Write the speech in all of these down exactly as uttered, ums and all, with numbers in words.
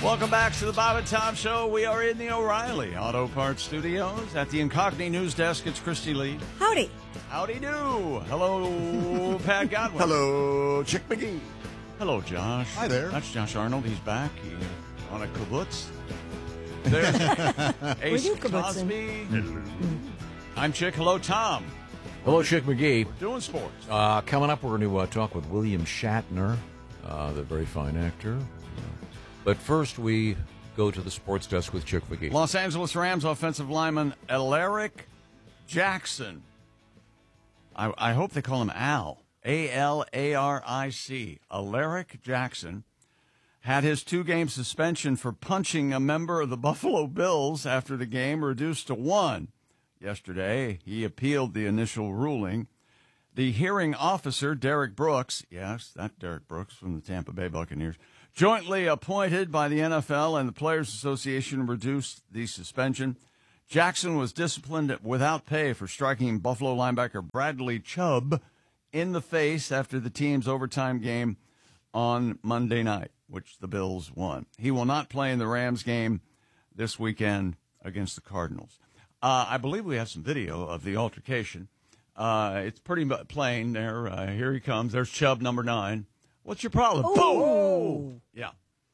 Welcome back to the Bob and Tom Show. We are in the O'Reilly Auto Parts Studios. At the Incognito News Desk, it's Christy Lee. Howdy. Howdy do. Hello, Pat Godwin. Hello, Chick McGee. Hello, Josh. Hi there. That's Josh Arnold. He's back he, on a kibbutz. There's Ace you kibbutzing? Cosby. I'm Chick. Hello, Tom. Hello, Chick McGee. Doing sports. Uh, coming up, we're going to uh, talk with William Shatner, uh, the very fine actor. But first, we go to the sports desk with Chick McGee. Los Angeles Rams offensive lineman Alaric Jackson. I, I hope they call him Al. A L A R I C. Alaric Jackson had his two-game suspension for punching a member of the Buffalo Bills after the game reduced to one. Yesterday, he appealed the initial ruling. The hearing officer, Derek Brooks, yes, that Derek Brooks from the Tampa Bay Buccaneers, jointly appointed by the N F L and the Players Association, reduced the suspension. Jackson was disciplined without pay for striking Buffalo linebacker Bradley Chubb in the face after the team's overtime game on Monday night, which the Bills won. He will not play in the Rams game this weekend against the Cardinals. Uh, I believe we have some video of the altercation. Uh, it's pretty plain there. Uh, here he comes. There's Chubb, number nine. What's your problem? Oh. Boom! Yeah.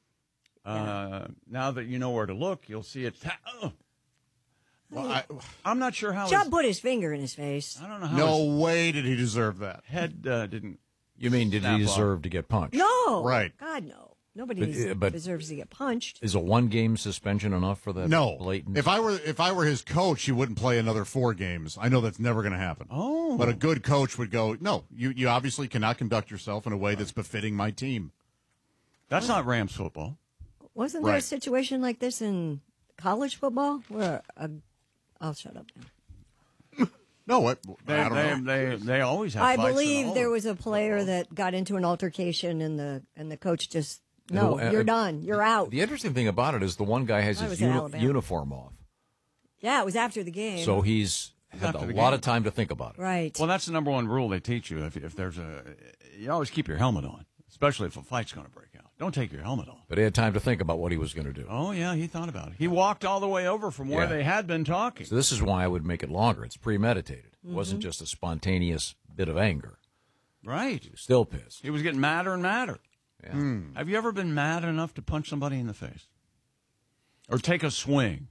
Uh, now that you know where to look, you'll see it. Ta- oh. Well, I, I'm not sure how. Chubb his, put his finger in his face. I don't know how. No his way did he deserve that. head uh, didn't. You mean, did snap he off. deserve to get punched? No. Right. God, no. Nobody But, des- uh, but- deserves to get punched. Is a one-game suspension enough for that No. blatant? If I were if I were his coach, he wouldn't play another four games. I know that's never going to happen. Oh. But a good coach would go, no, you, you obviously cannot conduct yourself in a way that's befitting my team. That's not Rams football. Wasn't there a Right. situation like this in college football where a, I'll shut up now. No, what? They, I don't they, know. they, they always have I fights in believe all there of was a player that got into an altercation and the and the coach just no, Uh, you're uh, done, you're out. The interesting thing about it is the one guy has I his was in uni- Alabama. uniform off, Yeah, it was after the game. so he's had After a the lot game. of time to think about it. right. Well, that's the number one rule they teach you. If, if there's a, you always keep your helmet on, especially if a fight's going to break out. Don't take your helmet off. But he had time to think about what he was going to do. Oh, yeah, he thought about it. He walked all the way over from where Yeah. they had been talking. So this is why I would make it longer. It's premeditated. Mm-hmm. It wasn't just a spontaneous bit of anger. Right. Still pissed. He was getting madder and madder. Yeah. Have you ever been mad enough to punch somebody in the face? Or take a swing?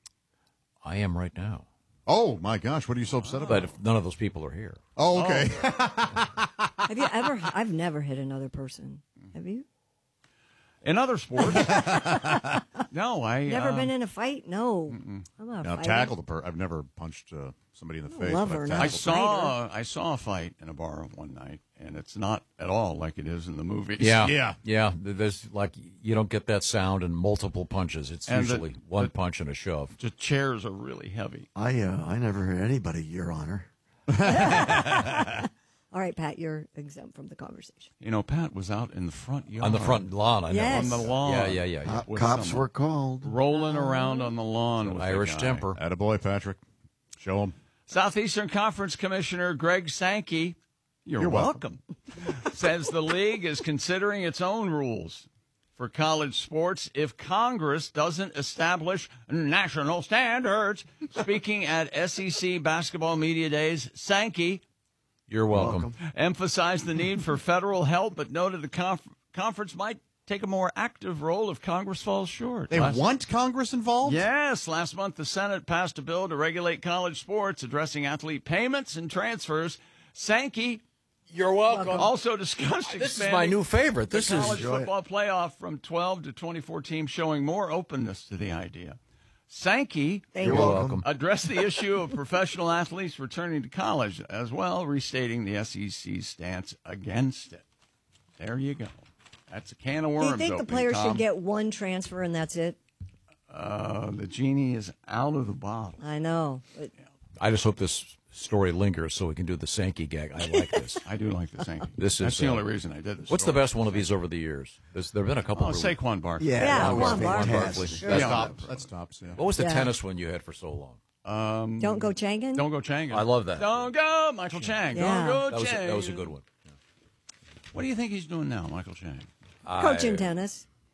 I am right now. Oh, my gosh, what are you so upset about? But if none of those people are here. Oh, okay. Have you ever? I've never hit another person. Have you? In other sports? No, I... Never uh, been in a fight? No. I'm not a Now, fighter. tackled a per. I've never punched uh, somebody in the face. love but her, I've no. I tackled saw I saw a fight in a bar one night, and it's not at all like it is in the movies. Yeah, Yeah. yeah. There's like you don't get that sound in multiple punches. It's And the- usually one the- punch and a shove. The chairs are really heavy. I uh, I never heard anybody, Your Honor. All right, Pat, you're exempt from the conversation. You know, Pat was out in the front yard. On the front lawn, I know. Yes. On the lawn. Yeah, yeah, yeah. yeah. Cop- with cops someone. were called. Rolling around on the lawn with Irish the guy. temper. Attaboy, Patrick. Show him. Southeastern Conference Commissioner Greg Sankey, you're, You're welcome, says the league is considering its own rules for college sports if Congress doesn't establish national standards. Speaking at S E C Basketball Media Days, Sankey You're welcome. emphasized the need for federal help, but noted the conf- conference might take a more active role if Congress falls short. They Last- want Congress involved? Yes, last month the Senate passed a bill to regulate college sports, addressing athlete payments and transfers. Sankey, You're welcome. also discussed This is expanding my new favorite. This the is college football playoff from twelve to twenty-four teams, showing more openness to the idea. Sankey Thank You're you. welcome. addressed the issue of professional athletes returning to college as well, restating the S E C's stance against it. There you go. That's a can of Do worms. you think the opening, players Tom. should get one transfer and that's it? Uh, the genie is out of the bottle. I know. But I just hope this story lingers so we can do the Sankey gag. I like this. I do like the Sankey. This That's is, the uh, only reason I did this. What's the story. best one of these over the years? There's, there have been a couple. Oh, of Saquon Barkley. Yeah, Yeah, that was Juan Barkley. fantastic. Sure. That's, Yeah. top, that's tops, yeah. What was the Yeah. tennis one you had for so long? Um, don't go Changan? Don't go Chang. I love that. Don't go Michael Chang. Yeah. Don't go That was, a, Chang. that was a good one. What do you think he's doing now, Michael Chang? Coaching tennis.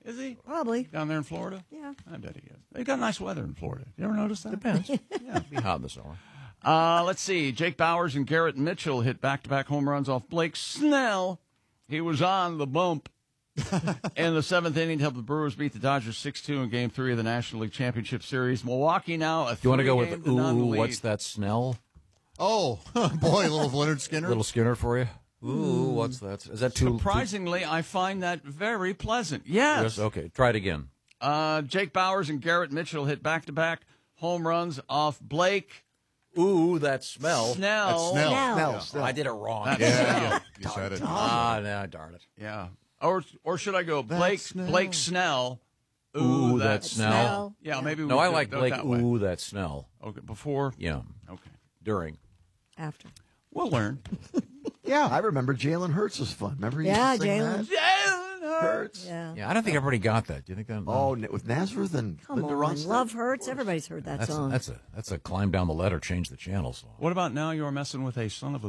Is he? Probably. Down there in Florida? Yeah. I bet he is. They've got nice weather in Florida. You ever notice that? Depends. Yeah, be hot in the summer. Uh, let's see. Jake Bowers and Garrett Mitchell hit back-to-back home runs off Blake Snell. He was on the bump in the seventh inning to help the Brewers beat the Dodgers six two in Game Three of the National League Championship Series. Milwaukee now a Do you want to go with three-game ooh, to none ooh, lead. what's that Snell? Oh, boy, little Leonard Skinner. Little Skinner for you? Ooh, what's that? Is that too... Surprisingly, I find that very pleasant. too- Yes. Yes, okay, try it again. Uh, Jake Bowers and Garrett Mitchell hit back-to-back home runs off Blake Ooh, that smell. Snell. That's Snell. Snell. Snell. I did it wrong. That's Yeah, Snell. yeah, you said it. Ah, no, darn it. Yeah. Or or should I go Blake Snell. Blake Snell? Ooh, that that Snell. Snell. Yeah, maybe we No, I do like it Blake, that way. ooh, that Snell. Okay, before. Yeah, Okay, during. After. we'll learn. Yeah, I remember Jalen Hurts was fun. Remember he Yeah, used to sing Jalen. that? Hurts. Yeah. Yeah, I don't think everybody got that. Do you think that? Oh, N- with Nazareth and Come Linda on. Ronstadt. Love Hurts. Everybody's heard that that's song. that's a that's a climb down the ladder, change the channel song. What about now? You're messing with a son of a